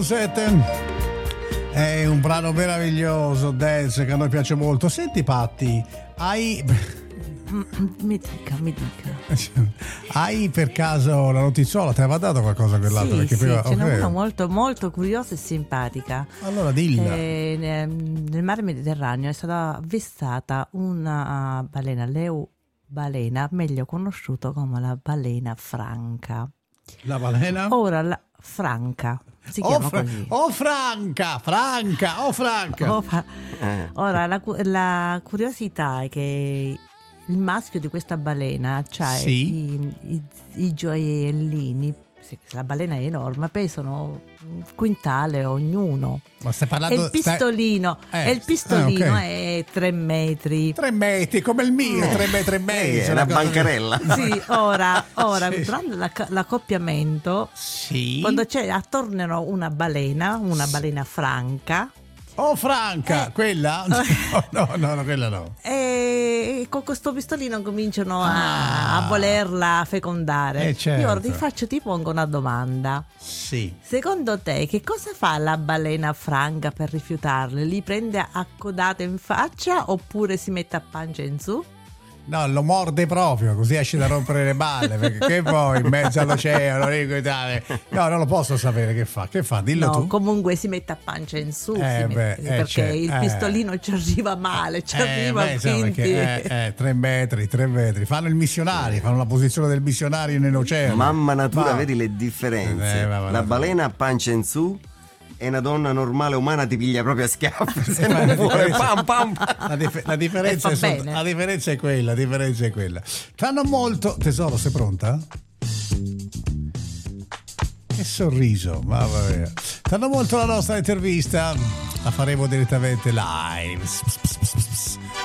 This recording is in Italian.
È un brano meraviglioso, dance, che a noi piace molto. Senti Patti, Mi dica. Hai per caso la notiziola? Ti aveva dato qualcosa quell'altro? Sì, Perché sì, prima, ce n'è ok. una molto, molto curiosa e simpatica. Allora dilla. Nel mare Mediterraneo è stata avvistata una balena, balena, meglio conosciuto come la balena franca. La balena? Ora la franca si chiama così. Franca. Ora la curiosità è che il maschio di questa balena ha i gioiellini. La balena è enorme, pesano un quintale ognuno. Ma stai parlando E il pistolino, ok. è 3 metri. 3 metri, come il mio, 3 metri e mezzo. È una bancarella. Sì, ora Sì. durante l'accoppiamento, Sì. quando c'è attorno una balena franca, Franca, quella? No, quella no. e con questo pistolino cominciano a volerla fecondare. Certo. Io ora ti pongo una domanda. Sì. Secondo te che cosa fa la balena franca per rifiutarle? Li prende a codate in faccia oppure si mette a pancia in su? No, lo morde proprio, così esce da rompere le balle, perché che poi in mezzo all'oceano, no, non lo posso sapere che fa, dillo No, tu. comunque si mette a pancia in su, perché certo. il pistolino ci arriva male, quindi... 3 metri, fanno il missionario, fanno la posizione del missionario nell'oceano. Mamma natura, Va. vedi le differenze. Mamma La natura. balena a pancia in su e una donna normale umana ti piglia proprio a schiaffi se non vuole. Pam. La differenza fa bene. la differenza è quella. Fanno molto. Tesoro, sei pronta? Che sorriso, mamma mia. Fanno molto la nostra intervista. La faremo direttamente live.